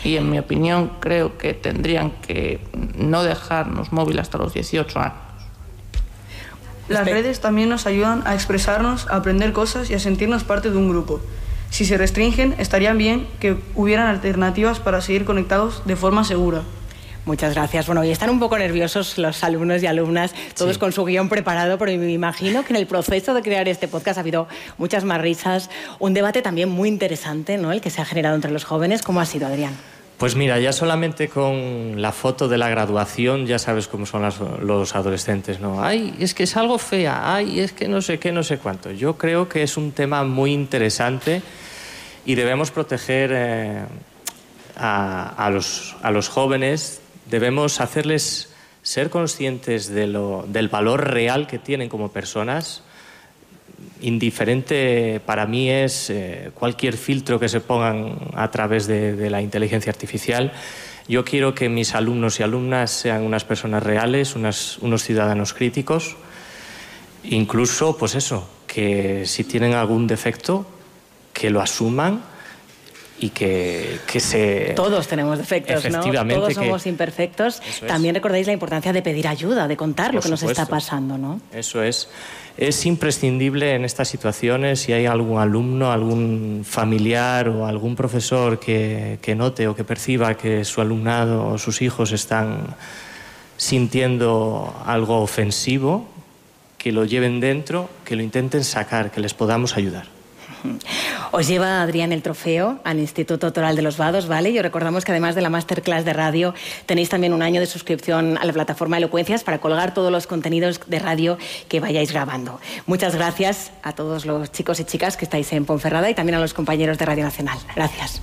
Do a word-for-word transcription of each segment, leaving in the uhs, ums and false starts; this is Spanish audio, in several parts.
y en mi opinión creo que tendrían que no dejarnos móvil hasta los dieciocho años. Las redes también nos ayudan a expresarnos, a aprender cosas y a sentirnos parte de un grupo. Si se restringen, estarían bien que hubieran alternativas para seguir conectados de forma segura. Muchas gracias. Bueno, y están un poco nerviosos los alumnos y alumnas, todos sí, con su guión preparado, pero me imagino que en el proceso de crear este podcast ha habido muchas más risas, un debate también muy interesante, ¿no?, el que se ha generado entre los jóvenes. ¿Cómo ha sido, Adrián? Pues mira, ya solamente con la foto de la graduación ya sabes cómo son las, los adolescentes, ¿no? Ay, es que es algo fea, ay, es que no sé qué, no sé cuánto. Yo creo que es un tema muy interesante y debemos proteger eh, a, a, los, a los jóvenes, debemos hacerles ser conscientes de lo, del valor real que tienen como personas. Indiferente para mí es eh, cualquier filtro que se pongan a través de, de la inteligencia artificial. Yo quiero que mis alumnos y alumnas sean unas personas reales, unas, unos ciudadanos críticos. Incluso, pues eso, que si tienen algún defecto, que lo asuman y que, que se... Todos tenemos defectos, ¿no? Todos somos que... imperfectos. También recordáis la importancia de pedir ayuda, de contar lo que nos está pasando, ¿no? Eso es. Es imprescindible en estas situaciones, si hay algún alumno, algún familiar o algún profesor que, que note o que perciba que su alumnado o sus hijos están sintiendo algo ofensivo, que lo lleven dentro, que lo intenten sacar, que les podamos ayudar. Os lleva Adrián el trofeo al Instituto Toral de los Vados, ¿vale? Y os recordamos que además de la Masterclass de radio, tenéis también un año de suscripción a la plataforma Elocuencias para colgar todos los contenidos de radio que vayáis grabando. Muchas gracias a todos los chicos y chicas que estáis en Ponferrada y también a los compañeros de Radio Nacional. Gracias.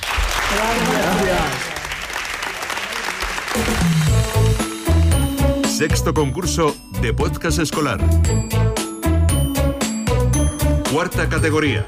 Gracias. Sexto concurso de podcast escolar. Cuarta categoría.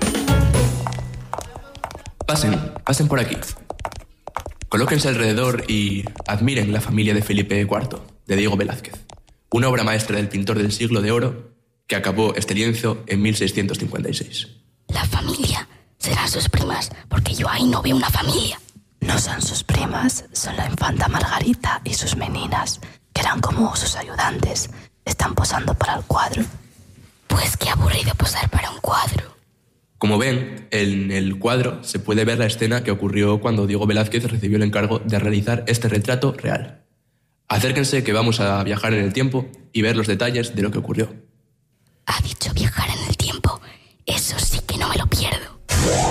Pasen, pasen por aquí. Colóquense alrededor y admiren la familia de Felipe cuarto, de Diego Velázquez, una obra maestra del pintor del siglo de oro que acabó este lienzo en mil seiscientos cincuenta y seis. La familia serán sus primas, porque yo ahí no veo una familia. No son sus primas, son la infanta Margarita y sus meninas, que eran como sus ayudantes. Están posando para el cuadro. Pues qué aburrido posar para un cuadro. Como ven, en el cuadro se puede ver la escena que ocurrió cuando Diego Velázquez recibió el encargo de realizar este retrato real. Acérquense que vamos a viajar en el tiempo y ver los detalles de lo que ocurrió. Ha dicho viajar en el tiempo. Eso sí que no me lo pierdo.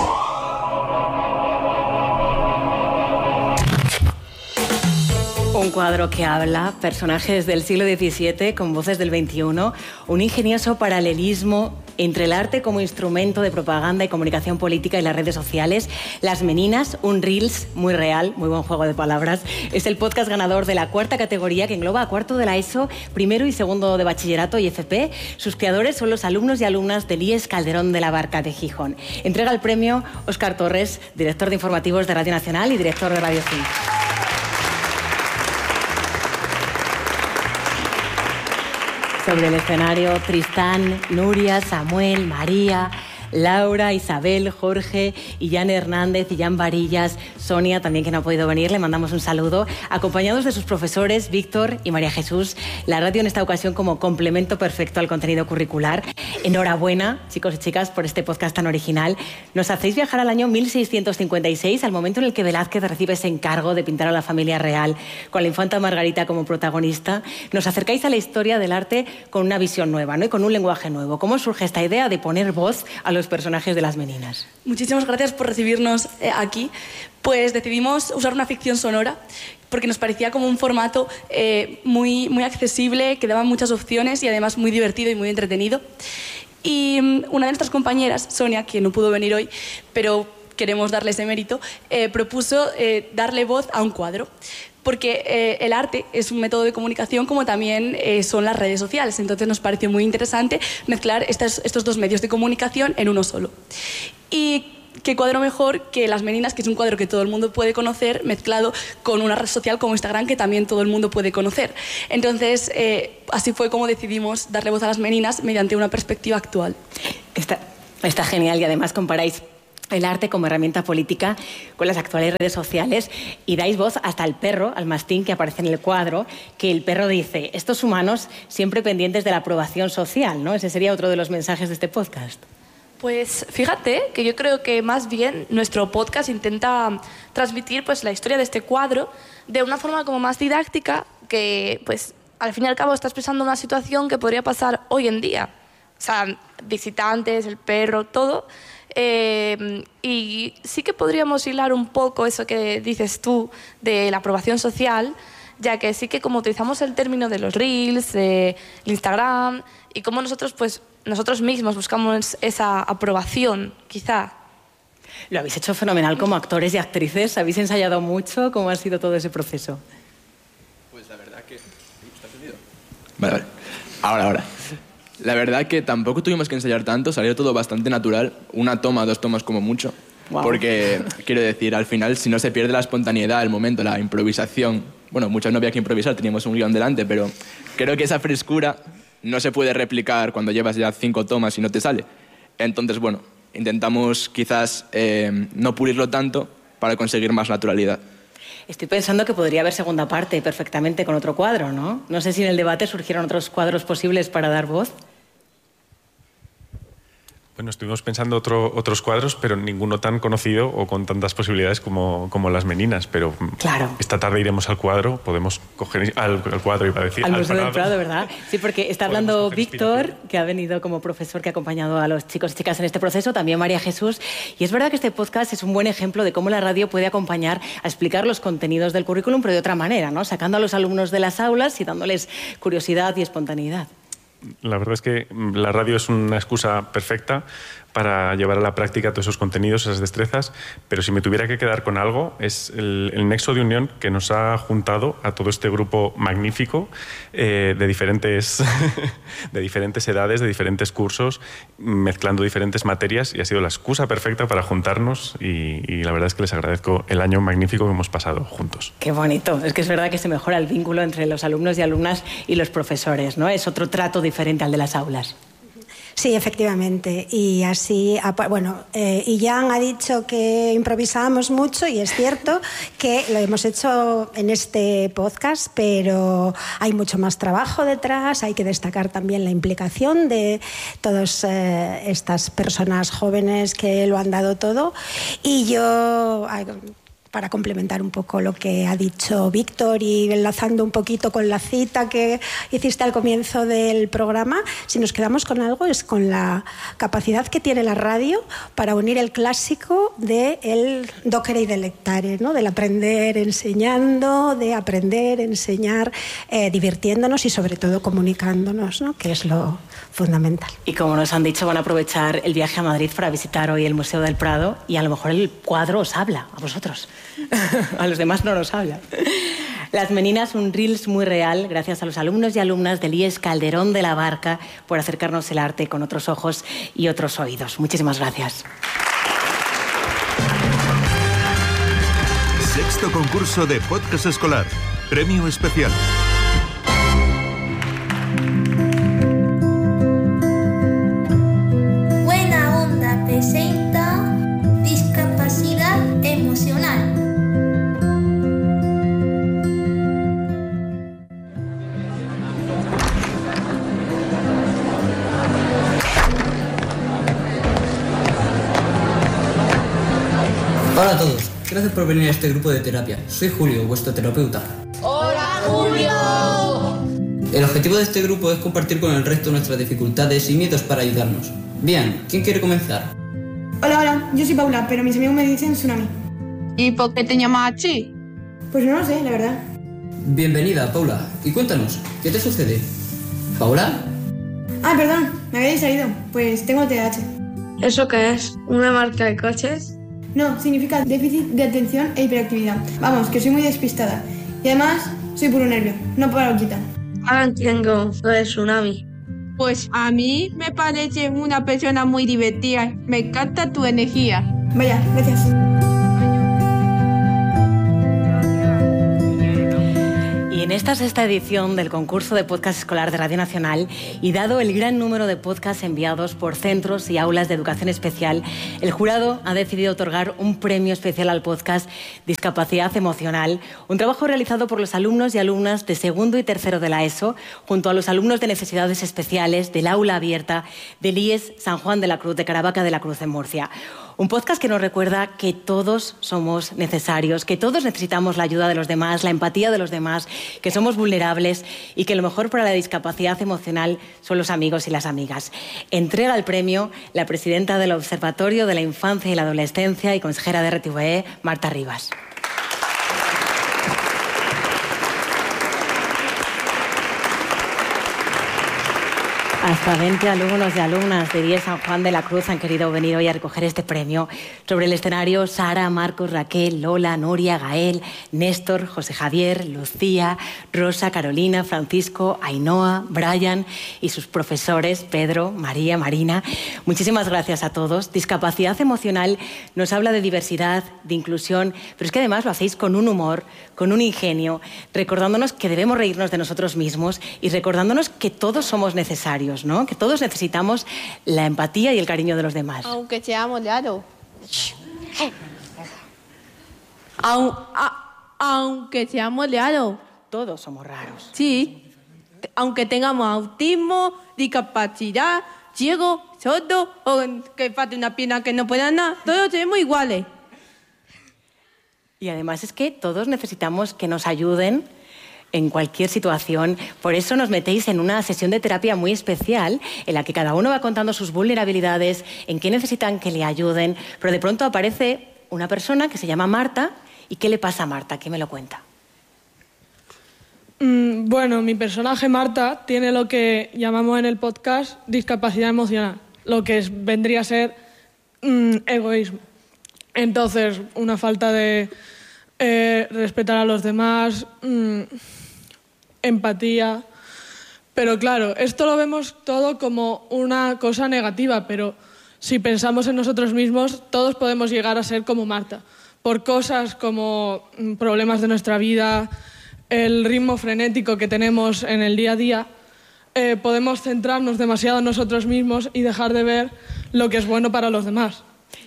Un cuadro que habla, personajes del siglo diecisiete con voces del veintiuno, un ingenioso paralelismo entre el arte como instrumento de propaganda y comunicación política y las redes sociales. Las Meninas, un Reels muy real, muy buen juego de palabras. Es el podcast ganador de la cuarta categoría que engloba a cuarto de la ESO, primero y segundo de bachillerato y F P. Sus creadores son los alumnos y alumnas del I E S Calderón de la Barca de Gijón. Entrega el premio Óscar Torres, director de informativos de Radio Nacional y director de Radio cinco. Sobre el escenario, Tristán, Nuria, Samuel, María, Laura, Isabel, Jorge, Illán Hernández, Illán Varillas, Sonia, también que no ha podido venir, le mandamos un saludo, acompañados de sus profesores, Víctor y María Jesús. La radio en esta ocasión como complemento perfecto al contenido curricular. Enhorabuena, chicos y chicas, por este podcast tan original. Nos hacéis viajar al año mil seiscientos cincuenta y seis, al momento en el que Velázquez recibe ese encargo de pintar a la familia real, con la infanta Margarita como protagonista. Nos acercáis a la historia del arte con una visión nueva, ¿no?, y con un lenguaje nuevo. ¿Cómo surge esta idea de poner voz a los los personajes de Las Meninas? Muchísimas gracias por recibirnos eh, aquí. Pues decidimos usar una ficción sonora porque nos parecía como un formato eh, muy, muy accesible, que daba muchas opciones y además muy divertido y muy entretenido. Y um, una de nuestras compañeras, Sonia, que no pudo venir hoy, pero queremos darle ese mérito, eh, propuso eh, darle voz a un cuadro. Porque eh, el arte es un método de comunicación como también eh, son las redes sociales. Entonces nos pareció muy interesante mezclar estas, estos dos medios de comunicación en uno solo. Y qué cuadro mejor que Las Meninas, que es un cuadro que todo el mundo puede conocer, mezclado con una red social como Instagram, que también todo el mundo puede conocer. Entonces, eh, así fue como decidimos darle voz a Las Meninas mediante una perspectiva actual. Está, está genial y además comparáis el arte como herramienta política con las actuales redes sociales y dais voz hasta al perro, al mastín que aparece en el cuadro, que el perro dice, estos humanos siempre pendientes de la aprobación social, ¿no? Ese sería otro de los mensajes de este podcast. Pues fíjate que yo creo que más bien nuestro podcast intenta transmitir pues, la historia de este cuadro de una forma como más didáctica que pues, al fin y al cabo está expresando una situación que podría pasar hoy en día. O sea, visitantes, el perro, todo. Eh, y sí que podríamos hilar un poco eso que dices tú de la aprobación social, ya que sí que como utilizamos el término de los reels, de Instagram, y como nosotros, pues, nosotros mismos buscamos esa aprobación, quizá. Lo habéis hecho fenomenal como actores y actrices. ¿Habéis ensayado mucho? ¿Cómo ha sido todo ese proceso? Pues la verdad que... ¿Estás encendido? Vale, vale. Ahora, ahora. La verdad que tampoco tuvimos que ensayar tanto, salió todo bastante natural, una toma, dos tomas como mucho, wow. Porque, quiero decir, al final, si no se pierde la espontaneidad, el momento, la improvisación, bueno, muchas no había que improvisar, teníamos un guión delante, pero creo que esa frescura no se puede replicar cuando llevas ya cinco tomas y no te sale. Entonces, bueno, intentamos quizás eh, no pulirlo tanto para conseguir más naturalidad. Estoy pensando que podría haber segunda parte perfectamente con otro cuadro, ¿no? No sé si en el debate surgieron otros cuadros posibles para dar voz. Bueno, estuvimos pensando otro, otros cuadros, pero ninguno tan conocido o con tantas posibilidades como, como Las Meninas. Pero claro. Esta tarde iremos al cuadro, podemos coger al, al cuadro, iba a decir, al, al Museo Prado. del Prado, ¿verdad? Sí, porque está hablando Víctor, que ha venido como profesor que ha acompañado a los chicos y chicas en este proceso, también María Jesús. Y es verdad que este podcast es un buen ejemplo de cómo la radio puede acompañar a explicar los contenidos del currículum, pero de otra manera, ¿no? Sacando a los alumnos de las aulas y dándoles curiosidad y espontaneidad. La verdad es que la radio es una excusa perfecta para llevar a la práctica todos esos contenidos, esas destrezas, pero si me tuviera que quedar con algo, es el, el nexo de unión que nos ha juntado a todo este grupo magnífico eh, de, diferentes de diferentes edades, de diferentes cursos, mezclando diferentes materias, y ha sido la excusa perfecta para juntarnos y, y la verdad es que les agradezco el año magnífico que hemos pasado juntos. Qué bonito, es que es verdad que se mejora el vínculo entre los alumnos y alumnas y los profesores, ¿no? Es otro trato diferente al de las aulas. Sí, efectivamente. Y así, bueno, eh, y Jan ha dicho que improvisábamos mucho y es cierto que lo hemos hecho en este podcast, pero hay mucho más trabajo detrás. Hay que destacar también la implicación de todas eh, estas personas jóvenes que lo han dado todo. Y yo... para complementar un poco lo que ha dicho Víctor y enlazando un poquito con la cita que hiciste al comienzo del programa, si nos quedamos con algo es con la capacidad que tiene la radio para unir el clásico del docere y delectare, ¿no? Del aprender enseñando, de aprender, enseñar, eh, divirtiéndonos y sobre todo comunicándonos, ¿no? Que es lo fundamental. Y como nos han dicho, van a aprovechar el viaje a Madrid para visitar hoy el Museo del Prado y a lo mejor el cuadro os habla a vosotros. A los demás no nos habla. Las Meninas, un reels muy real, gracias a los alumnos y alumnas del I E S Calderón de la Barca por acercarnos el arte con otros ojos y otros oídos. Muchísimas gracias. Sexto concurso de podcast escolar. Premio especial. Buena Onda presenta discapacidad emocional. Hola a todos, gracias por venir a este grupo de terapia. Soy Julio, vuestro terapeuta. ¡Hola, Julio! El objetivo de este grupo es compartir con el resto nuestras dificultades y miedos para ayudarnos. Bien, ¿quién quiere comenzar? Hola, hola, yo soy Paula, pero mis amigos me dicen Tsunami. ¿Y por qué te llamas así? Pues no lo sé, la verdad. Bienvenida, Paula. Y cuéntanos, ¿qué te sucede? ¿Paula? Ah, perdón, me había distraído. Pues tengo T D A H. ¿Eso qué es? ¿Una marca de coches? No, significa déficit de atención e hiperactividad. Vamos, que soy muy despistada. Y además, soy puro nervio, no paranoica. Ahora entiendo lo de Tsunami. Pues a mí me parece una persona muy divertida. Me encanta tu energía. Vaya, gracias. Y en esta Vistas esta edición del concurso de podcast escolar de Radio Nacional y dado el gran número de podcasts enviados por centros y aulas de educación especial, el jurado ha decidido otorgar un premio especial al podcast Discapacidad Emocional, un trabajo realizado por los alumnos y alumnas de segundo y tercero de la ESO, junto a los alumnos de necesidades especiales del aula abierta del I E S San Juan de la Cruz de Caravaca de la Cruz en Murcia. Un podcast que nos recuerda que todos somos necesarios, que todos necesitamos la ayuda de los demás, la empatía de los demás, que somos vulnerables y que lo mejor para la discapacidad emocional son los amigos y las amigas. Entrega el premio la presidenta del Observatorio de la Infancia y la Adolescencia y consejera de R T V E, Marta Rivas. Hasta veinte alumnos y alumnas de I E S San Juan de la Cruz han querido venir hoy a recoger este premio. Sobre el escenario, Sara, Marcos, Raquel, Lola, Nuria, Gael, Néstor, José Javier, Lucía, Rosa, Carolina, Francisco, Ainhoa, Brian y sus profesores, Pedro, María, Marina. Muchísimas gracias a todos. Discapacidad emocional nos habla de diversidad, de inclusión, pero es que además lo hacéis con un humor, con un ingenio, recordándonos que debemos reírnos de nosotros mismos y recordándonos que todos somos necesarios, ¿no? Que todos necesitamos la empatía y el cariño de los demás. Aunque seamos raros. Aun, a, aunque seamos raros. Todos somos raros. Sí. Aunque tengamos autismo, discapacidad, ciego, sordo o que falte una pierna que no pueda nada, todos somos iguales. Y además es que todos necesitamos que nos ayuden en cualquier situación. Por eso nos metéis en una sesión de terapia muy especial en la que cada uno va contando sus vulnerabilidades, en qué necesitan que le ayuden, pero de pronto aparece una persona que se llama Marta. ¿Y qué le pasa a Marta? ¿Qué me lo cuenta? Mm, bueno, mi personaje Marta tiene lo que llamamos en el podcast discapacidad emocional, lo que es, vendría a ser mm, egoísmo. Entonces, una falta de eh, respetar a los demás, mmm, empatía. Pero claro, esto lo vemos todo como una cosa negativa, pero si pensamos en nosotros mismos, todos podemos llegar a ser como Marta. Por cosas como problemas de nuestra vida, el ritmo frenético que tenemos en el día a día, eh, podemos centrarnos demasiado en nosotros mismos y dejar de ver lo que es bueno para los demás.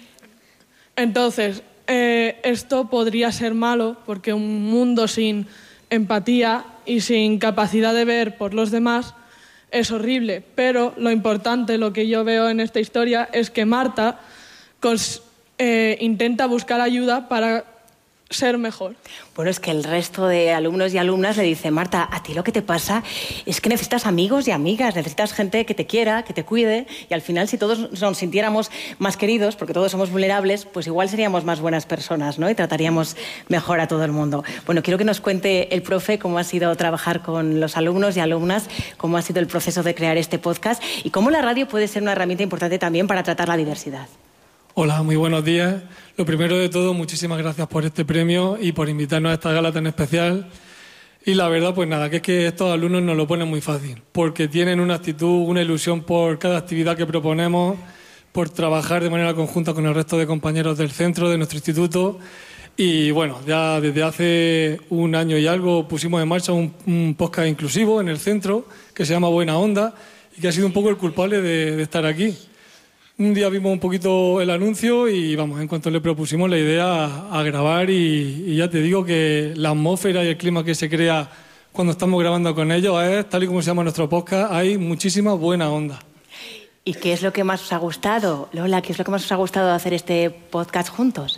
Entonces, eh, esto podría ser malo porque un mundo sin empatía y sin capacidad de ver por los demás es horrible. Pero lo importante, lo que yo veo en esta historia, es que Marta cons- eh, intenta buscar ayuda para ser mejor. Bueno, es que el resto de alumnos y alumnas le dice: Marta, a ti lo que te pasa es que necesitas amigos y amigas, necesitas gente que te quiera, que te cuide, y al final si todos nos sintiéramos más queridos, porque todos somos vulnerables, pues igual seríamos más buenas personas, ¿no? Y trataríamos mejor a todo el mundo. Bueno, quiero que nos cuente el profe cómo ha sido trabajar con los alumnos y alumnas, cómo ha sido el proceso de crear este podcast y cómo la radio puede ser una herramienta importante también para tratar la diversidad. Hola, muy buenos días. Lo primero de todo, muchísimas gracias por este premio y por invitarnos a esta gala tan especial. Y la verdad, pues nada, que es que estos alumnos nos lo ponen muy fácil, porque tienen una actitud, una ilusión por cada actividad que proponemos, por trabajar de manera conjunta con el resto de compañeros del centro, de nuestro instituto. Y bueno, ya desde hace un año y algo pusimos en marcha un, un podcast inclusivo en el centro que se llama Buena Onda y que ha sido un poco el culpable de, de estar aquí. Un día vimos un poquito el anuncio y vamos, en cuanto le propusimos la idea a, a grabar y, y ya te digo que la atmósfera y el clima que se crea cuando estamos grabando con ellos es, tal y como se llama nuestro podcast, hay muchísima buena onda. ¿Y qué es lo que más os ha gustado, Lola? ¿Qué es lo que más os ha gustado de hacer este podcast juntos?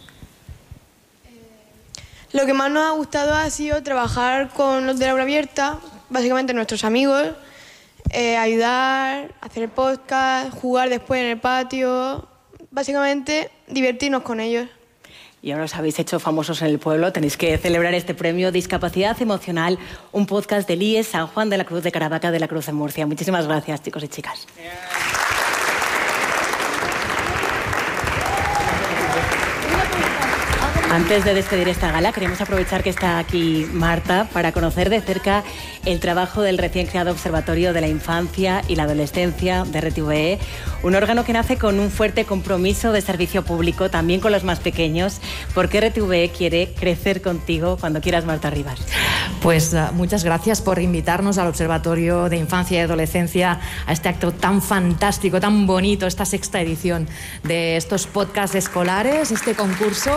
Lo que más nos ha gustado ha sido trabajar con los de la aula abierta, básicamente nuestros amigos, Eh, ayudar, hacer el podcast, jugar después en el patio, básicamente divertirnos con ellos. Y ahora os habéis hecho famosos en el pueblo, tenéis que celebrar este premio Discapacidad Emocional, un podcast del I E S San Juan de la Cruz de Caravaca de la Cruz en Murcia. Muchísimas gracias, chicos y chicas. Antes de despedir esta gala, queremos aprovechar que está aquí Marta para conocer de cerca el trabajo del recién creado Observatorio de la Infancia y la Adolescencia de R T V E, un órgano que nace con un fuerte compromiso de servicio público, también con los más pequeños, porque R T V E quiere crecer contigo cuando quieras, Marta Rivas. Pues uh, muchas gracias por invitarnos al Observatorio de Infancia y Adolescencia, a este acto tan fantástico, tan bonito, esta sexta edición de estos podcasts escolares, este concurso.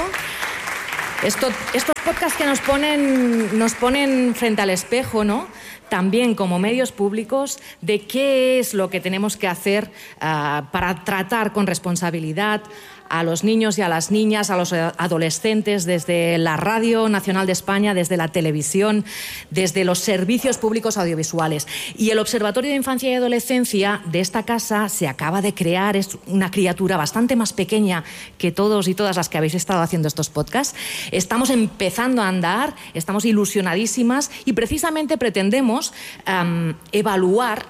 Esto, estos podcasts que nos ponen, nos ponen frente al espejo, ¿no? También como medios públicos, de qué es lo que tenemos que hacer uh, para tratar con responsabilidad a los niños y a las niñas, a los adolescentes, desde la Radio Nacional de España, desde la televisión, desde los servicios públicos audiovisuales. Y el Observatorio de Infancia y Adolescencia de esta casa se acaba de crear, es una criatura bastante más pequeña que todos y todas las que habéis estado haciendo estos podcasts. Estamos empezando a andar, estamos ilusionadísimas y precisamente pretendemos um, evaluar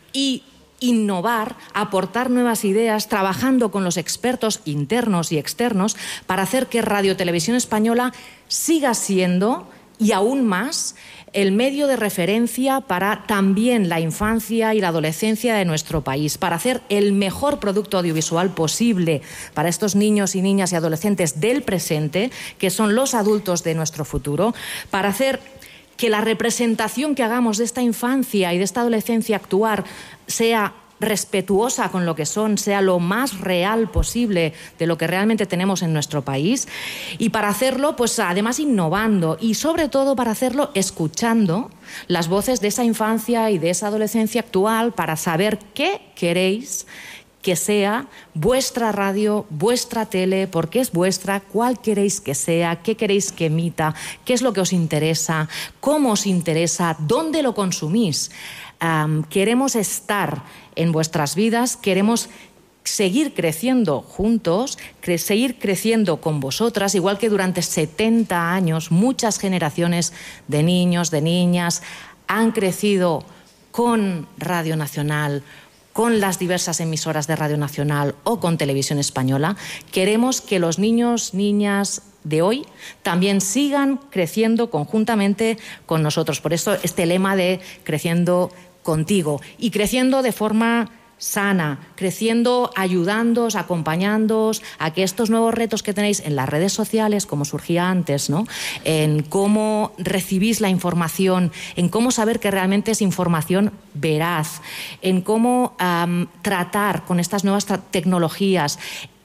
y innovar, aportar nuevas ideas, trabajando con los expertos internos y externos para hacer que Radio Televisión Española siga siendo, y aún más, el medio de referencia para también la infancia y la adolescencia de nuestro país, para hacer el mejor producto audiovisual posible para estos niños y niñas y adolescentes del presente, que son los adultos de nuestro futuro, para hacer que la representación que hagamos de esta infancia y de esta adolescencia actuar sea respetuosa con lo que son, sea lo más real posible de lo que realmente tenemos en nuestro país, y para hacerlo, pues además innovando, y sobre todo para hacerlo escuchando las voces de esa infancia y de esa adolescencia actual, para saber qué queréis que sea vuestra radio, vuestra tele, por qué es vuestra, cuál queréis que sea, qué queréis que emita, qué es lo que os interesa, cómo os interesa, dónde lo consumís. Um, queremos estar en vuestras vidas, queremos seguir creciendo juntos, cre- seguir creciendo con vosotras, igual que durante setenta años muchas generaciones de niños, de niñas han crecido con Radio Nacional, con las diversas emisoras de Radio Nacional o con Televisión Española. Queremos que los niños, niñas de hoy también sigan creciendo conjuntamente con nosotros. Por eso este lema de creciendo contigo, y creciendo de forma sana, creciendo, ayudándoos, acompañándoos a que estos nuevos retos que tenéis en las redes sociales, como surgía antes, ¿no?, en cómo recibís la información, en cómo saber que realmente es información veraz, en cómo um, tratar con estas nuevas tecnologías,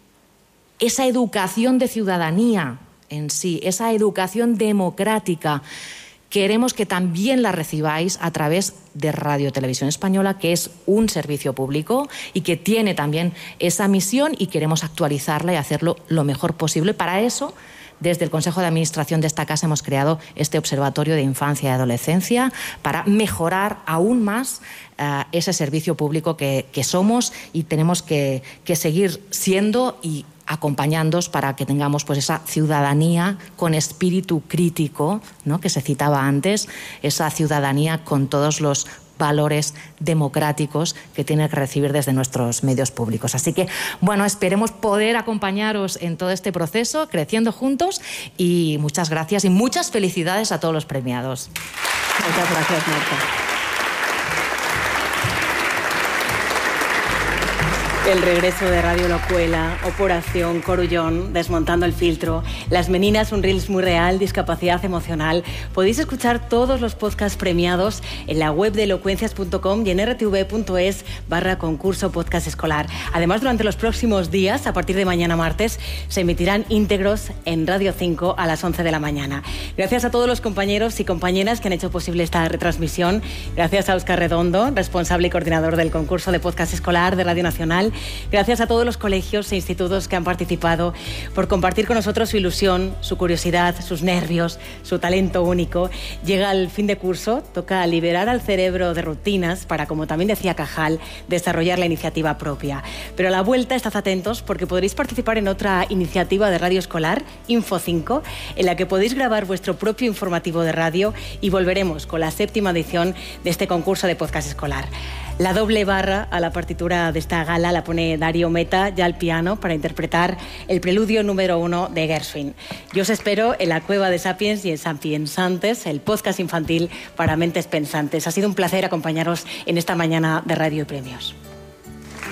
esa educación de ciudadanía en sí, esa educación democrática. Queremos que también la recibáis a través de Radio Televisión Española, que es un servicio público y que tiene también esa misión, y queremos actualizarla y hacerlo lo mejor posible. Para eso, desde el Consejo de Administración de esta casa hemos creado este Observatorio de Infancia y Adolescencia para mejorar aún más uh, ese servicio público que, que somos y tenemos que, que seguir siendo, y acompañándoos para que tengamos pues esa ciudadanía con espíritu crítico, ¿no?, que se citaba antes, esa ciudadanía con todos los valores democráticos que tiene que recibir desde nuestros medios públicos. Así que, bueno, esperemos poder acompañaros en todo este proceso, creciendo juntos, y muchas gracias y muchas felicidades a todos los premiados. Muchas gracias, Marta. El regreso de Radio Locuela, Operación Corullón, Desmontando el Filtro, Las Meninas, un Reels muy real, Discapacidad emocional. Podéis escuchar todos los podcasts premiados en la web de elocuencias punto com y en r t v punto es barra concurso podcast escolar. Además, durante los próximos días, a partir de mañana martes, se emitirán íntegros en Radio cinco a las once de la mañana. Gracias a todos los compañeros y compañeras que han hecho posible esta retransmisión. Gracias a Óscar Redondo, responsable y coordinador del concurso de podcast escolar de Radio Nacional. Gracias a todos los colegios e institutos que han participado por compartir con nosotros su ilusión, su curiosidad, sus nervios, su talento único. Llega el fin de curso, toca liberar al cerebro de rutinas para, como también decía Cajal, desarrollar la iniciativa propia. Pero a la vuelta, estad atentos porque podréis participar en otra iniciativa de radio escolar, Info cinco, en la que podéis grabar vuestro propio informativo de radio, y volveremos con la séptima edición de este concurso de podcast escolar. La doble barra a la partitura de esta gala la pone Darío Meta, ya al piano, para interpretar el preludio número uno de Gershwin. Yo os espero en la Cueva de Sapiens y en Sapiensantes, el podcast infantil para mentes pensantes. Ha sido un placer acompañaros en esta mañana de Radio y Premios.